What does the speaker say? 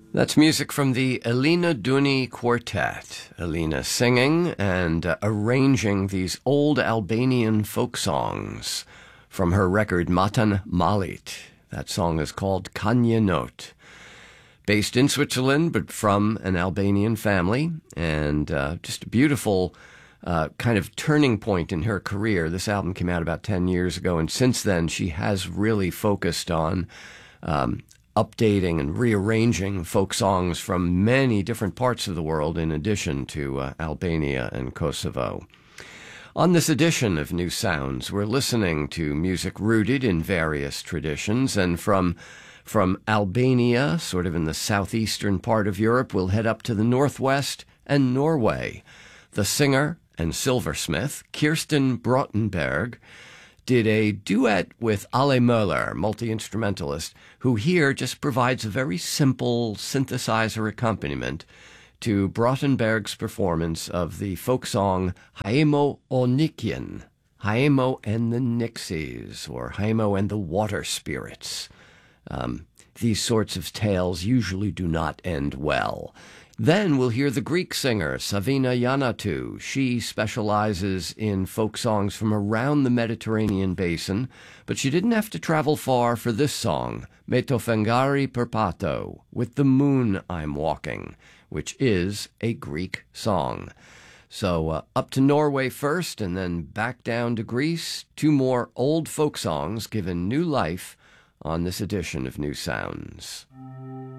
That's music from the Elina Duni Quartet. Elina singing and arranging these old Albanian folk songs from her record Matan Malit. That song is called Kanje Not. Based in Switzerland, but from an Albanian family, and just a beautiful kind of turning point in her career. This album came out about 10 years ago, and since then she has really focused on updating and rearranging folk songs from many different parts of the world in addition to Albania and Kosovo. On this edition of New Sounds, we're listening to music rooted in various traditions, and from Albania, sort of in the southeastern part of Europe, we'll head up to the northwest and Norway. The singer and silversmith, Kirsten Brottenberg, did a duet with Ale Möller, multi-instrumentalist, who here just provides a very simple synthesizer accompaniment to Brottenberg's performance of the folk song Haemo o Nikjen, Haemo and the Nixies, or Haemo and the Water Spirits. These sorts of tales usually do not end well. Then we'll hear the Greek singer, Savina Yanatou. She specializes in folk songs from around the Mediterranean basin, but she didn't have to travel far for this song, Me to fengari perpato, With the Moon I'm Walking, which is a Greek song. So up to Norway first, and then back down to Greece. Two more old folk songs given new life on this edition of New Sounds.